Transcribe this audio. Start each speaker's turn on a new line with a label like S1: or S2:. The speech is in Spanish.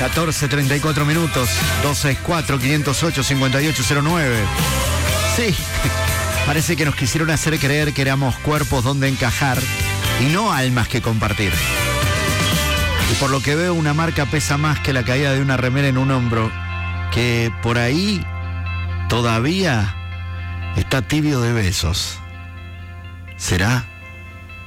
S1: 14:34 minutos. 264-508-5809. Sí, parece que nos quisieron hacer creer que éramos cuerpos donde encajar y no almas que compartir. Y por lo que veo, una marca pesa más que la caída de una remera en un hombro, que por ahí todavía está tibio de besos. ¿Será?